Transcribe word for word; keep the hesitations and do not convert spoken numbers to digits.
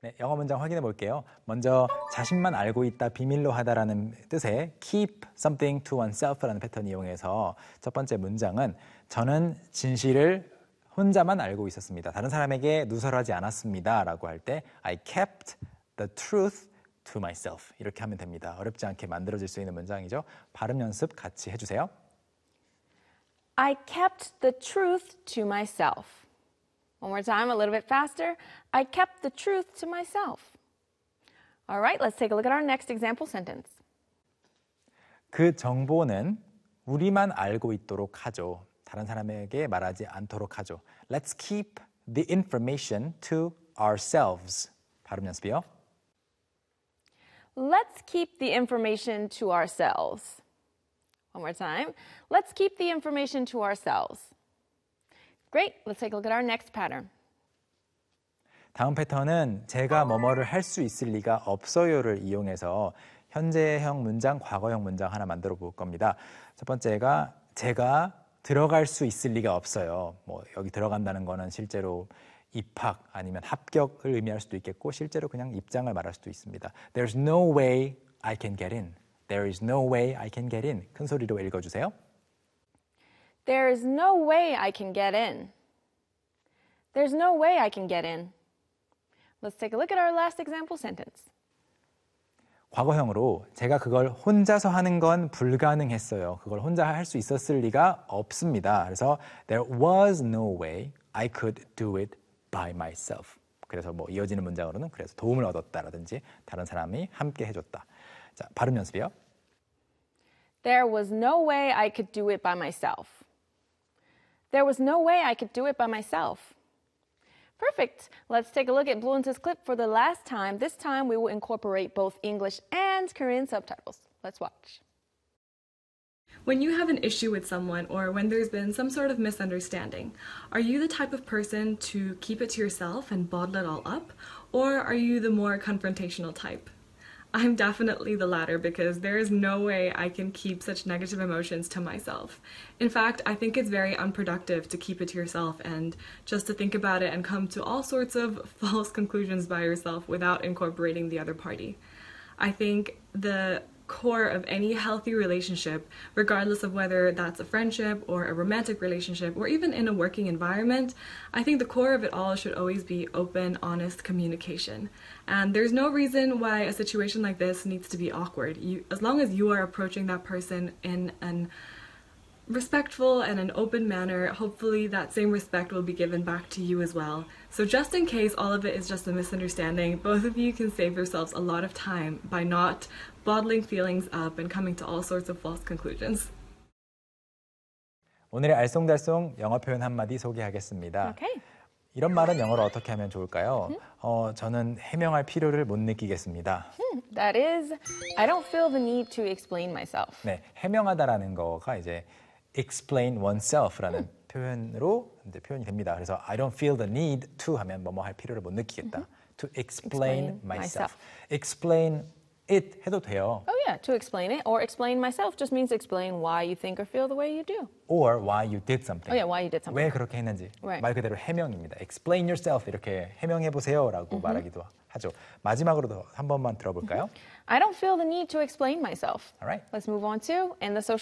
네, 영어 문장 확인해 볼게요. 먼저 자신만 알고 있다, 비밀로 하다라는 뜻의 keep something to oneself라는 패턴 이용해서 첫 번째 문장은 저는 진실을 혼자만 알고 있었습니다. 다른 사람에게 누설하지 않았습니다. 라고 할 때 I kept the truth to myself 이렇게 하면 됩니다. 어렵지 않게 만들어질 수 있는 문장이죠. 발음 연습 같이 해주세요. I kept the truth to myself. One more time, a little bit faster. I kept the truth to myself. All right, let's take a look at our next example sentence. 그 정보는 우리만 알고 있도록 하죠. 다른 사람에게 말하지 않도록 하죠. Let's keep the information to ourselves. 발음 연습이요. Let's keep the information to ourselves. One more time. Let's keep the information to ourselves. Great. Let's take a look at our next pattern. 다음 패턴은 제가 뭐뭐를 할 수 있을 리가 없어요를 이용해서 현재형 문장, 과거형 문장 하나 만들어 볼 겁니다. 첫 번째가 제가 들어갈 수 있을 리가 없어요. 뭐 여기 들어간다는 거는 실제로 입학 아니면 합격을 의미할 수도 있겠고 실제로 그냥 입장을 말할 수도 있습니다. There's no way I can get in. There is no way I can get in. 큰 소리로 읽어주세요. There is no way I can get in. There's no way I can get in. Let's take a look at our last example sentence. 과거형으로 제가 그걸 혼자서 하는 건 불가능했어요. 그걸 혼자 할 수 있었을 리가 없습니다. 그래서 there was no way I could do it by myself. 그래서 뭐 이어지는 문장으로는 그래서 도움을 얻었다라든지 다른 사람이 함께 해줬다. 자, 발음 연습이요. There was no way I could do it by myself. There was no way I could do it by myself. Perfect. Let's take a look at Bluence's clip for the last time. This time we will incorporate both English and Korean subtitles. Let's watch. When you have an issue with someone or when there's been some sort of misunderstanding, are you the type of person to keep it to yourself and bottle it all up? Or are you the more confrontational type? I'm definitely the latter because there is no way I can keep such negative emotions to myself. In fact, I think it's very unproductive to keep it to yourself and just to think about it and come to all sorts of false conclusions by yourself without incorporating the other party. I think the core of any healthy relationship, regardless of whether that's a friendship or a romantic relationship or even in a working environment, I think the core of it all should always be open, honest communication. And there's no reason why a situation like this needs to be awkward. You, as long as you are approaching that person in an respectful and an open manner, hopefully that same respect will be given back to you as well. So just in case all of it is just a misunderstanding, both of you can save yourselves a lot of time by not bottling feelings up and coming to all sorts of false conclusions. 오늘의 알쏭달쏭 영어 표현 한마디 소개하겠습니다. Okay. 이런 말은 영어로 어떻게 하면 좋을까요? 음? 어, 저는 해명할 필요를 못 느끼겠습니다. Hmm, that is, I don't feel the need to explain myself. 네, 해명하다라는 거가 이제 explain oneself라는 음. 표현으로 이제 표현이 됩니다. 그래서 I don't feel the need to 하면 뭐뭐 할 필요를 못 느끼겠다. 음. To explain, explain myself. myself. Explain it 해도 돼요. Oh yeah, to explain it. Or explain myself just means explain why you think or feel the way you do. Or why you did something. Oh yeah, why you did something. 왜 그렇게 했는지. Right. 말 그대로 해명입니다. Explain yourself 이렇게 해명해보세요 라고 mm-hmm. 말하기도 하죠. 마지막으로도 한 번만 들어볼까요? Mm-hmm. I don't feel the need to explain myself. All right. Let's move on to in the social